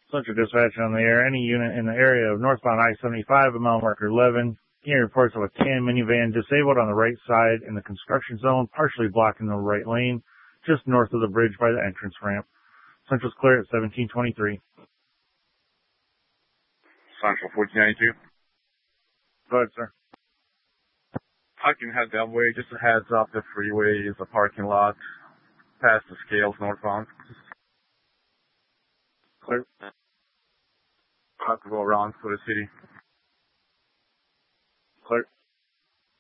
Central Dispatch on the air. Any unit in the area of northbound I-75 at mile marker 11. Any reports of a tan minivan disabled on the right side in the construction zone, partially blocking the right lane, just north of the bridge by the entrance ramp. Central's clear at 1723. Central 1492. Go ahead, sir. I can head that way. Just a heads up, the freeway is a parking lot past the scales northbound. Clear. I'll have to go around for the city. Clear.